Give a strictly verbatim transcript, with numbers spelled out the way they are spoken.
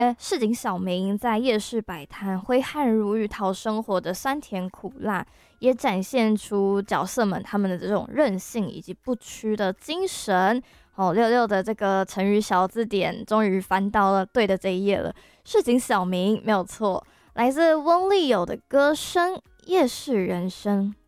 市井小民在夜市摆摊，挥汗如雨讨生活的酸甜苦辣，也展现出角色们他们的这种韧性以及不屈的精神。哦，六六的这个成语小字典终于翻到了对的这一页了。市井小民没有错，来自翁立友的歌声《夜市人生》。